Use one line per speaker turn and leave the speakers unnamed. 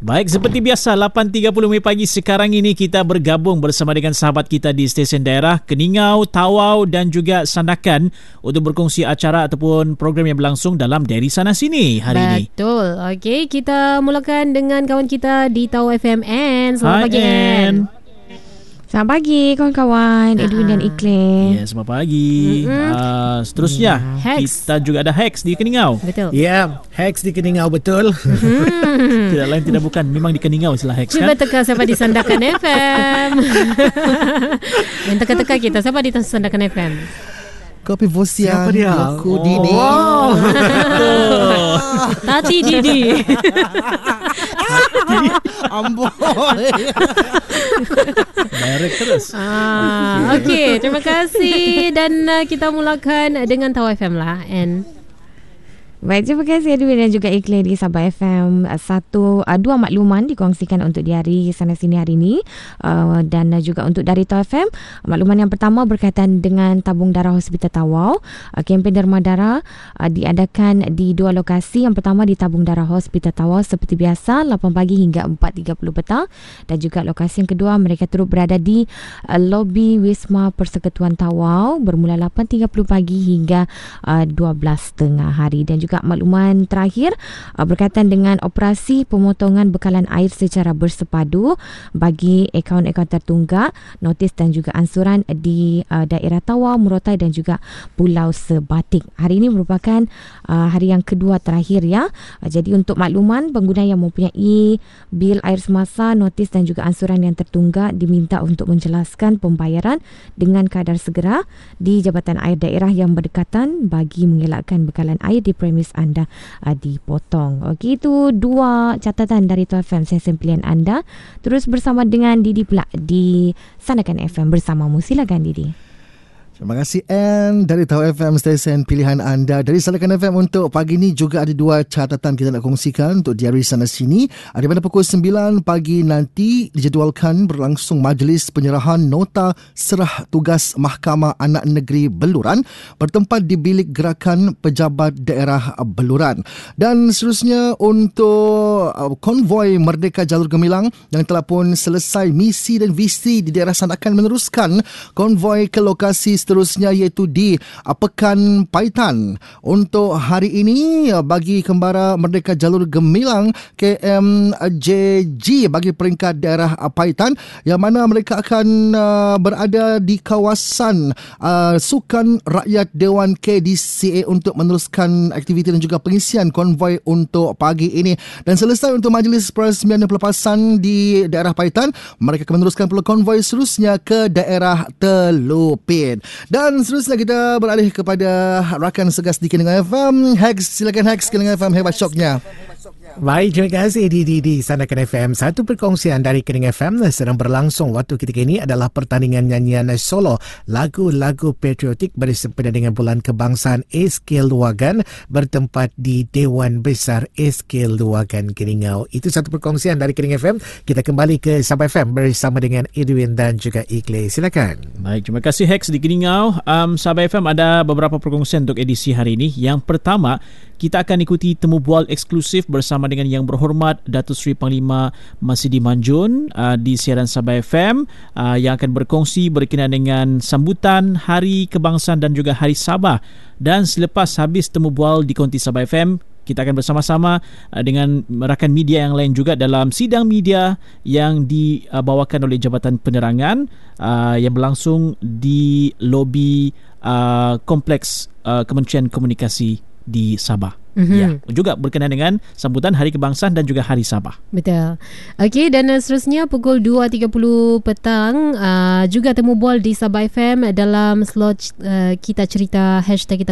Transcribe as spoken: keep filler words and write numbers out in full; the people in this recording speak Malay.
Baik, seperti biasa lapan tiga puluh pagi sekarang ini kita bergabung bersama dengan sahabat kita di stesen daerah Keningau, Tawau dan juga Sandakan untuk berkongsi acara ataupun program yang berlangsung dalam Dari Sana Sini hari
Betul.
ini.
Betul. Okey, kita mulakan dengan kawan kita di Tawau F M N. Selamat
Hai,
pagi Ann.
Selamat pagi kawan-kawan, Edwin dan Iklim.
Ya, selamat pagi. Uh, seterusnya
Hex.
kita juga ada Hex di Keningau.
Betul.
Ya, yeah, Hex di Keningau betul.
Hmm.
Tidak lain tidak bukan, memang di Keningau istilah Hex
Cuba
kan.
teka siapa di Sandakan F M. Yang teka-teka kita siapa di Sandakan F M.
Kopi Vosian.
Siapa dia?
Aku Didi.
Wow.
Tati Didi.
Amboi.
Direct terus.
Ah, okey, terima kasih dan uh, kita mulakan dengan Tawau F M lah. And
Baik, terima kasih Edwin dan juga Iklim di Sabah F M. Satu, uh, dua makluman dikongsikan untuk di Hari Sana Sini hari ini uh, dan uh, juga untuk dari Tawau F M. Makluman yang pertama berkaitan dengan tabung darah Hospital Tawau. Uh, kempen derma darah uh, diadakan di dua lokasi. Yang pertama di tabung darah Hospital Tawau seperti biasa lapan pagi hingga empat tiga puluh petang, dan juga lokasi yang kedua mereka turut berada di uh, lobi Wisma Persekutuan Tawau bermula lapan tiga puluh pagi hingga uh, dua belas tiga puluh hari. Dan juga makluman terakhir uh, berkaitan dengan operasi pemotongan bekalan air secara bersepadu bagi akaun-akaun tertunggak, notis dan juga ansuran di uh, daerah Tawau, Murotai dan juga Pulau Sebatik. Hari ini merupakan uh, hari yang kedua terakhir ya. Uh, jadi untuk makluman, pengguna yang mempunyai bil air semasa, notis dan juga ansuran yang tertunggak diminta untuk menjelaskan pembayaran dengan kadar segera di Jabatan Air Daerah yang berdekatan bagi mengelakkan bekalan air di premis anda uh, dipotong. Okey, itu dua catatan dari Tawau F M, stesen pilihan anda. Terus bersama dengan Didi pula di Sandakan F M bersamamu. Silakan Didi.
Terima kasih Ann dari Tawau F M, stesen pilihan anda. Dari Sandakan F M untuk pagi ni juga ada dua catatan kita nak kongsikan untuk di Hari Sana Sini. Ada pada pukul sembilan pagi nanti dijadualkan berlangsung majlis penyerahan nota serah tugas Mahkamah Anak Negeri Beluran bertempat di bilik gerakan pejabat daerah Beluran. Dan seterusnya untuk konvoi Merdeka Jalur Gemilang yang telah pun selesai misi dan visi di daerah Sandakan meneruskan konvoi ke lokasi seterusnya iaitu di uh, Pekan Paitan. Untuk hari ini uh, bagi kembara Merdeka Jalur Gemilang K M J G bagi peringkat daerah uh, Paitan, yang mana mereka akan uh, berada di kawasan uh, Sukan Rakyat Dewan K D C A untuk meneruskan aktiviti dan juga pengisian konvoi untuk pagi ini. Dan selesai untuk majlis peresmian dan pelepasan di daerah Paitan, mereka akan meneruskan pula konvoi seterusnya ke daerah Telupin. Dan seterusnya kita beralih kepada rakan segas di Keningau F M. Hex, silakan Hex, Keningau F M, hebat syoknya.
Baik, terima kasih di, di, di Sandakan F M. Satu perkongsian dari Keningau F M sedang berlangsung waktu ketika ini adalah pertandingan nyanyian solo lagu-lagu patriotik bersempena dengan Bulan Kebangsaan S K Luagan bertempat di Dewan Besar S K Luagan Keningau. Itu satu perkongsian dari Keningau F M. Kita kembali ke Sabah F M bersama dengan Edwin dan juga Iklim. Silakan.
Baik, terima kasih Hex di Keningau. Um, Sabah F M ada beberapa perkongsian untuk edisi hari ini. Yang pertama, kita akan ikuti temu bual eksklusif bersama dengan Yang Berhormat Datuk Seri Panglima Masidi Manjun uh, di siaran Sabah F M uh, yang akan berkongsi berkenaan dengan sambutan Hari Kebangsaan dan juga Hari Sabah. Dan selepas habis temu bual di Konti Sabah F M, kita akan bersama-sama uh, dengan rakan media yang lain juga dalam sidang media yang dibawakan oleh Jabatan Penerangan uh, yang berlangsung di lobi uh, Kompleks uh, Kementerian Komunikasi di Sabah. Mm-hmm. Ya, juga berkenaan dengan sambutan Hari Kebangsaan dan juga Hari Sabah.
Betul. Okey, dan uh, seterusnya pukul dua tiga puluh petang uh, juga temu bual di Sabah F M dalam slot uh, kita cerita hashtag kita